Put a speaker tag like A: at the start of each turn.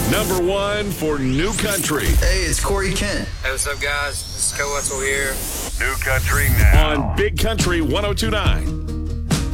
A: Number one for New Country.
B: Hey, it's Corey Kent.
C: Hey, what's up, guys? This is Joe Wetzel here.
A: New Country now. On Big Country 102.9.